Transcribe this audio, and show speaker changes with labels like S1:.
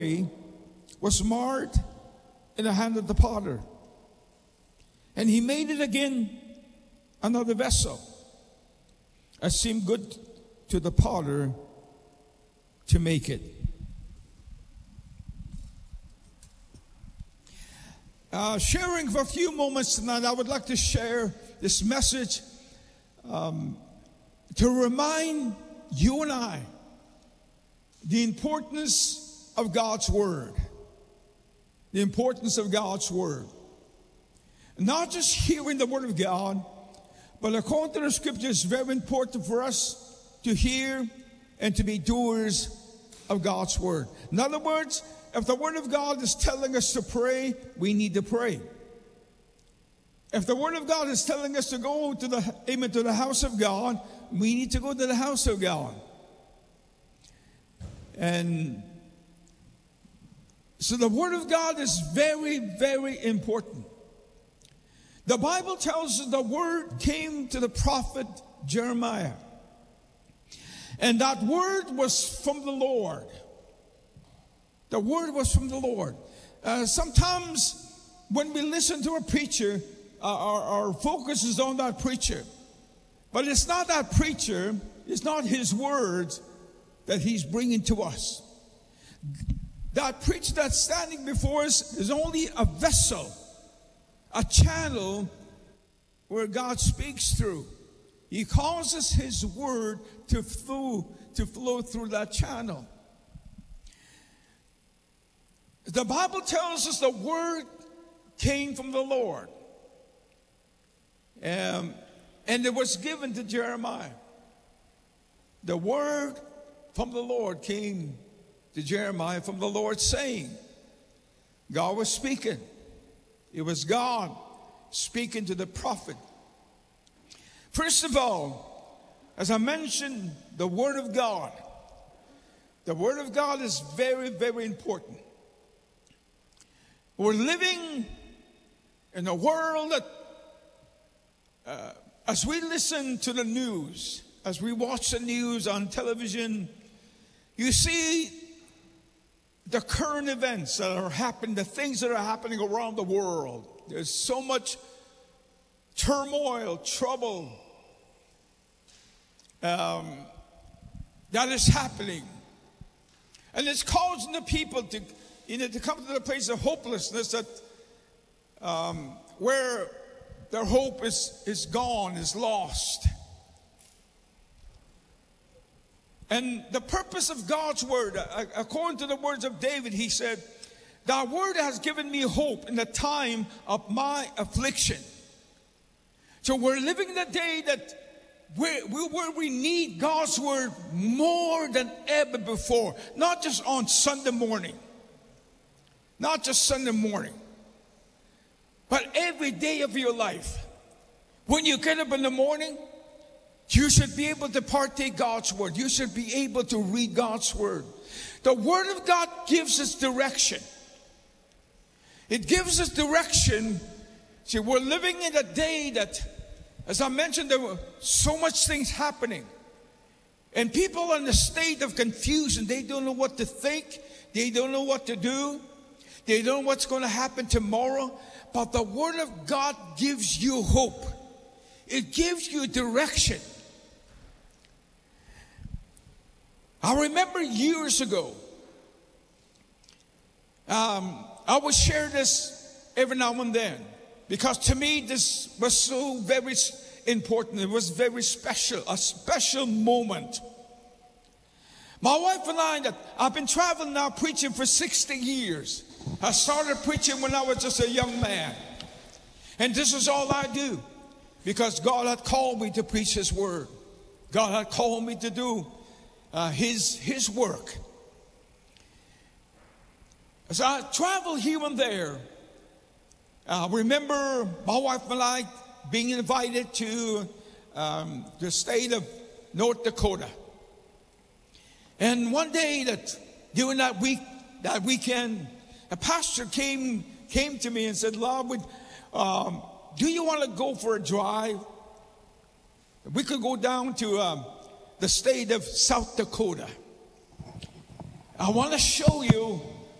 S1: was marred in the hand of the potter. And he made it again another vessel, as seemed good to the potter to make it. Sharing for a few moments tonight, I would like to share this message to remind you and I the importance of God's Word. The importance of God's Word. Not just hearing the Word of God, but according to the Scripture, it's very important for us to hear and to be doers of God's Word. In other words, if the Word of God is telling us to pray, we need to pray. If the Word of God is telling us to go to the house of God, we need to go to the house of God. And so the Word of God is very, very important. The Bible tells us the Word came to the prophet Jeremiah. And that Word was from the Lord. The Word was from the Lord. Sometimes when we listen to a preacher, our focus is on that preacher. But it's not that preacher, it's not his words that he's bringing to us. That preacher that's standing before us is only a vessel, a channel where God speaks through. He causes his word to flow through that channel. The Bible tells us the word came from the Lord. And it was given to Jeremiah. The word from the Lord came to Jeremiah from the Lord saying, God was speaking. It was God speaking to the prophet. First of all, as I mentioned, the Word of God. The Word of God is very, very important. We're living in a world that, as we listen to the news, as we watch the news on television, you see the current events that are happening, the things that are happening around the world. There's so much turmoil, trouble that is happening. And it's causing the people to come to the place of hopelessness that where their hope is gone, is lost. And the purpose of God's word, according to the words of David, he said, Thy word has given me hope in the time of my affliction. So we're living in a day that where we need God's word more than ever before. Not just on Sunday morning. Not just Sunday morning. But every day of your life. When you get up in the morning, you should be able to partake God's word. You should be able to read God's word. The word of God gives us direction. It gives us direction. See, we're living in a day that, as I mentioned, there were so much things happening. And people are in a state of confusion. They don't know what to think. They don't know what to do. They don't know what's going to happen tomorrow. But the word of God gives you hope. It gives you direction. I remember years ago, I would share this every now and then, because to me this was so very important. It was very special, a special moment. My wife and I, I've been traveling now preaching for 60 years. I started preaching when I was just a young man. And this is all I do, because God had called me to preach His word. God had called me to do His work. As I traveled here and there, I remember my wife and I being invited to the state of North Dakota. And one day during that weekend, a pastor came to me and said, "Lord, do you want to go for a drive? We could go down to the state of South Dakota. I want to show you